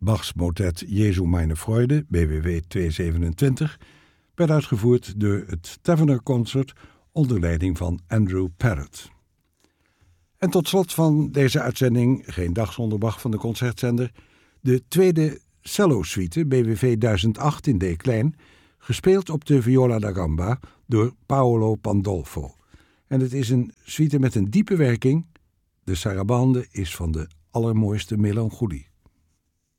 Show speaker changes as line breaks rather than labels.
Bachs motet Jesu meine Freude, BWV 227, werd uitgevoerd door het Tavener Concert onder leiding van Andrew Parrott. En tot slot van deze uitzending, geen dag zonder Bach van de Concertzender, de tweede cello-suite BWV 1008 in D klein, gespeeld op de viola da gamba door Paolo Pandolfo. En het is een suite met een diepe werking. De sarabande is van de allermooiste melancholie.